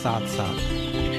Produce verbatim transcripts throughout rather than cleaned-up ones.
साथ साथ।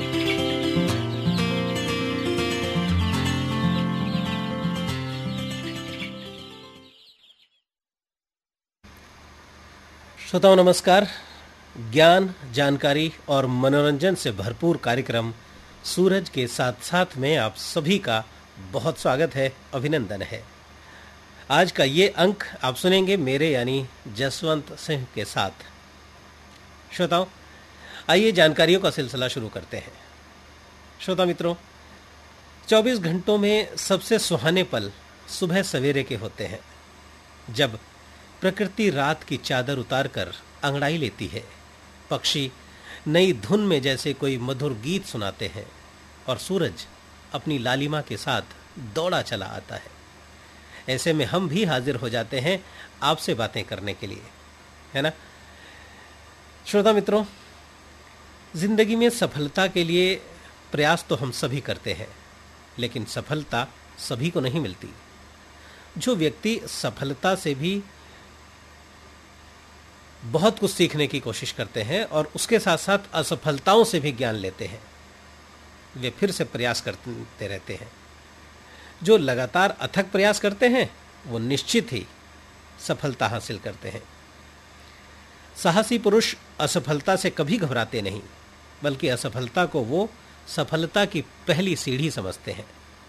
श्रोताओं नमस्कार। ज्ञान, जानकारी और मनोरंजन से भरपूर कार्यक्रम सूरज के साथ साथ में आप सभी का बहुत स्वागत है, अभिनंदन है। आज का ये अंक आप सुनेंगे मेरे यानी जसवंत सिंह के साथ। श्रोताओं, आइए जानकारियों का सिलसिला शुरू करते हैं। श्रोता मित्रों, चौबीस घंटों में सबसे सुहाने पल सुबह सवेरे के होते हैं, जब प्रकृति रात की चादर उतारकर अंगड़ाई लेती है, पक्षी नई धुन में जैसे कोई मधुर गीत सुनाते हैं और सूरज अपनी लालिमा के साथ दौड़ा चला आता है। ऐसे में हम भी हाजिर हो जाते हैं आपसे बातें करने के लिए, है ना। श्रोता मित्रों, जिंदगी में सफलता के लिए प्रयास तो हम सभी करते हैं, लेकिन सफलता सभी को नहीं मिलती। जो व्यक्ति सफलता से भी बहुत कुछ सीखने की कोशिश करते हैं और उसके साथ साथ असफलताओं से भी ज्ञान लेते हैं, वे फिर से प्रयास करते रहते हैं। जो लगातार अथक प्रयास करते हैं वो निश्चित ही सफलता हासिल करते हैं। साहसी पुरुष असफलता से कभी घबराते नहीं, बल्कि असफलता को वो सफलता की पहली सीढ़ी समझते हैं।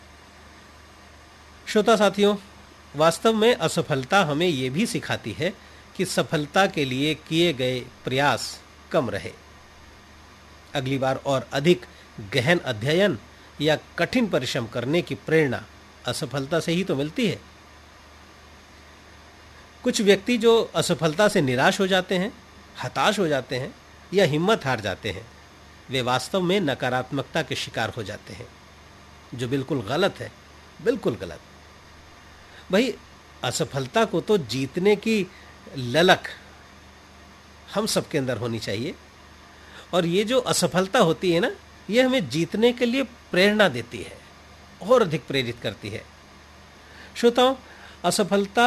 श्रोता साथियों, वास्तव में असफलता हमें ये भी सिखाती है कि सफलता के लिए किए गए प्रयास कम रहे। अगली बार और अधिक गहन अध्ययन या कठिन परिश्रम करने की प्रेरणा असफलता से ही तो मिलती है। कुछ व्यक्ति जो असफलता से निराश हो जाते हैं, हताश हो जाते हैं या हिम्मत हार जाते हैं, वे वास्तव में नकारात्मकता के शिकार हो जाते हैं, जो बिल्कुल गलत है, बिल्कुल गलत। भाई, असफलता को तो जीतने की ललक हम सबके अंदर होनी चाहिए, और ये जो असफलता होती है ना, ये हमें जीतने के लिए प्रेरणा देती है और अधिक प्रेरित करती है। श्रोताओं, असफलता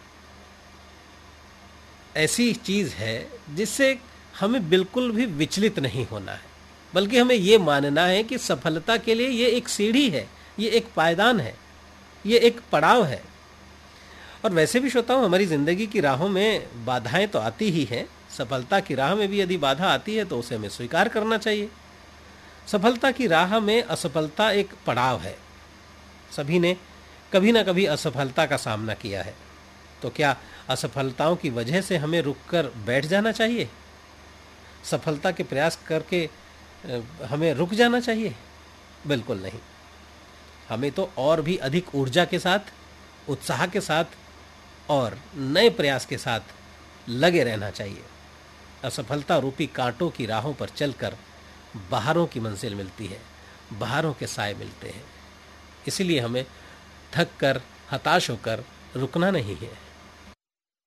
ऐसी चीज है जिससे हमें बिल्कुल भी विचलित नहीं होना है, बल्कि हमें ये मानना है कि सफलता के लिए ये एक सीढ़ी है, ये एक पायदान है, ये एक पड़ाव है। और वैसे भी श्रोताओं, हमारी जिंदगी की राहों में बाधाएं तो आती ही हैं। सफलता की राह में भी यदि बाधा आती है तो उसे हमें स्वीकार करना चाहिए। सफलता की राह में असफलता एक पड़ाव है। सभी ने कभी ना कभी असफलता का सामना किया है, तो क्या असफलताओं की वजह से हमें रुककर बैठ जाना चाहिए? सफलता के प्रयास करके हमें रुक जाना चाहिए? बिल्कुल नहीं। हमें तो और भी अधिक ऊर्जा के साथ, उत्साह के साथ और नए प्रयास के साथ लगे रहना चाहिए। असफलता रूपी कांटों की राहों पर चलकर बहारों की मंजिल मिलती है, बहारों के साए मिलते हैं। इसलिए हमें थक कर, हताश होकर रुकना नहीं है।